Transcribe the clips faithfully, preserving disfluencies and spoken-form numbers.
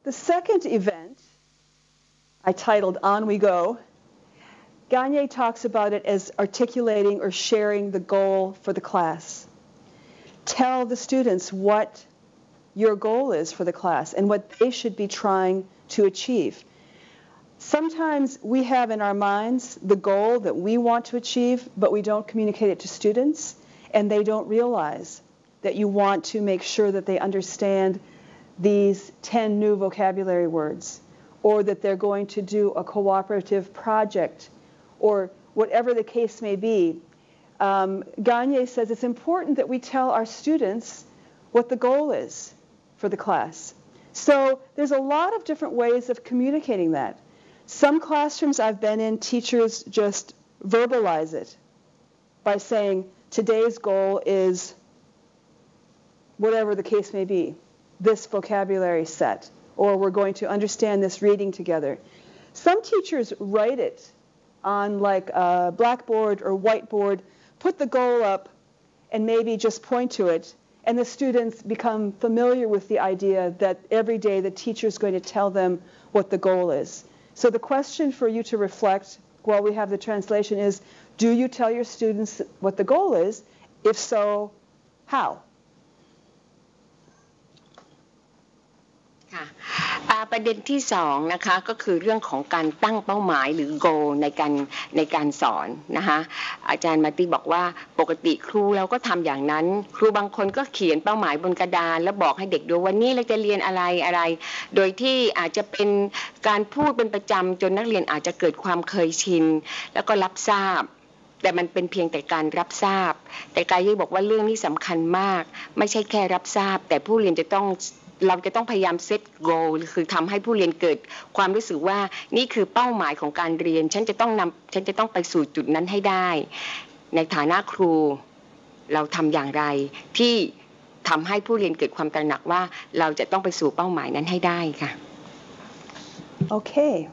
The second event, I titled On We Go, Gagne talks about it as articulating or sharing the goal for the class. Tell the students what your goal is for the class and what they should be trying to achieve. Sometimes we have in our minds the goal that we want to achieve, but we don't communicate it to students, and they don't realize that you want to make sure that they understand these ten new vocabulary words, or that they're going to do a cooperative project, or whatever the case may be. Um, Gagne says it's important that we tell our students what the goal is for the class. So there's a lot of different ways of communicating that. Some classrooms I've been in, teachers just verbalize it by saying, today's goal is whatever the case may be, this vocabulary set, or we're going to understand this reading together. Some teachers write it on like a blackboard or whiteboard, put the goal up, and maybe just point to it, and the students become familiar with the idea that every day the teacher is going to tell them what the goal is. So the question for you to reflect while we have the translation is, do you tell your students what the goal is? If so, how? ประเด็นที่สองนะคะก็คือเรื่องของการตั้งเป้าหมายหรือ goal ในการในการสอนนะคะอาจารย์มาร์ตี้บอกว่าปกติครูเราก็ทำอย่างนั้นครูบางคนก็เขียนเป้าหมายบนกระดานแล้วบอกให้เด็กดูวันนี้เราจะเรียนอะไรอะไรโดยที่อาจจะเป็นการพูดเป็นประจำจนนักเรียนอาจจะเกิดความเคยชินแล้วก็รับทราบแต่มันเป็นเพียงแต่การรับทราบแต่กายยี่บอกว่าเรื่องนี้สำคัญมากไม่ใช่แค่รับทราบแต่ผู้เรียนจะต้องเราจะต้องพยายามเซตโกลคือทำให้ผู้เรียนเกิดความรู้สึกว่านี่คือเป้าหมายของการเรียนฉันจะต้องนำฉันจะต้องไปสู่จุดนั้นให้ได้ในฐานะครูเราทำอย่างไรที่ทำให้ผู้เรียนเกิดความตระหนักว่าเราจะต้องไปสู่เป้าหมายนั้นให้ได้ค่ะ Okay.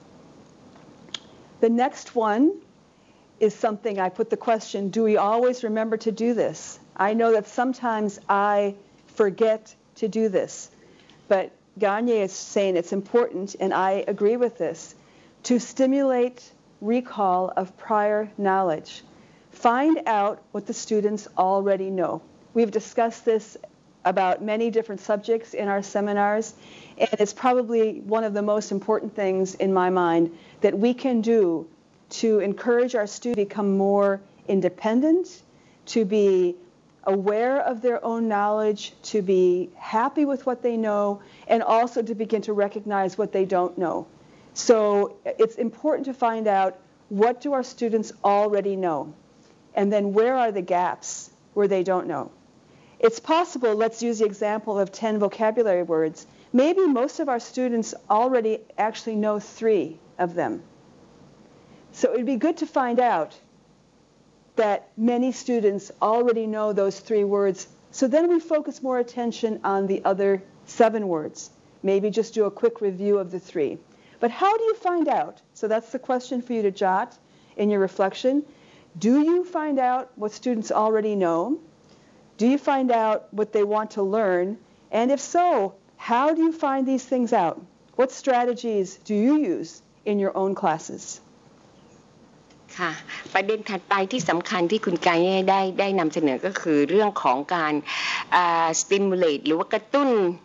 The next one is something I put the question, do we always remember to do this? I know that sometimes I forget to do this. But Gagne is saying it's important, and I agree with this, to stimulate recall of prior knowledge. Find out what the students already know. We've discussed this about many different subjects in our seminars, and it's probably one of the most important things in my mind that we can do to encourage our students to become more independent, to be aware of their own knowledge, to be happy with what they know, and also to begin to recognize what they don't know. So it's important to find out, what do our students already know? And then where are the gaps where they don't know? It's possible, let's use the example of ten vocabulary words. Maybe most of our students already actually know three of them. So it would be good to find out that many students already know those three words. So then we focus more attention on the other seven words. Maybe just do a quick review of the three. But how do you find out? So that's the question for you to jot in your reflection. Do you find out what students already know? Do you find out what they want to learn? And if so, how do you find these things out? What strategies do you use in your own classes? ค่ะประเด็นถัดไปที่สำคัญที่คุณกายได้ได้นำเสนอก็คือเรื่องของการ stimulate หรือว่ากระตุ้น